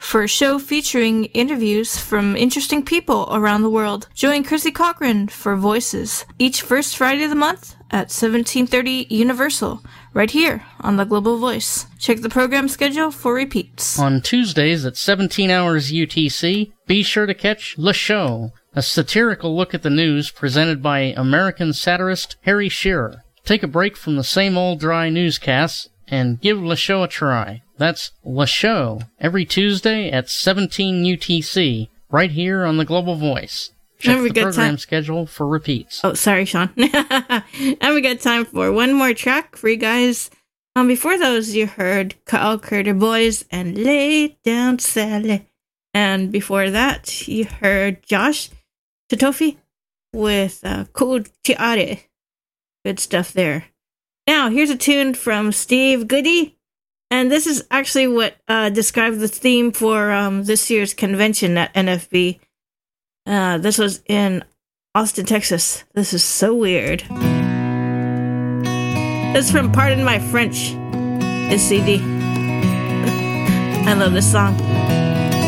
for a show featuring interviews from interesting people around the world. Join Chrissy Cochran for Voices each first Friday of the month at 17:30 Universal, right here on The Global Voice. Check the program schedule for repeats. On Tuesdays at 17 hours UTC, be sure to catch Le Show, a satirical look at the news presented by American satirist Harry Shearer. Take a break from the same old dry newscasts and give Le Show a try. That's Le Show, every Tuesday at 17 UTC, right here on The Global Voice. Check the program schedule for repeats. Oh, sorry, Sean. And we got time for one more track for you guys. Before those, you heard Kyle Carter Boys and Lay Down Sally. And before that, you heard Josh Chitofi with Cool Chiare. Good stuff there. Now, here's a tune from Steve Goody. And this is actually what described the theme for this year's convention at NFB. This was in Austin, Texas. This is so weird. This is from Pardon My French, his CD. I love this song.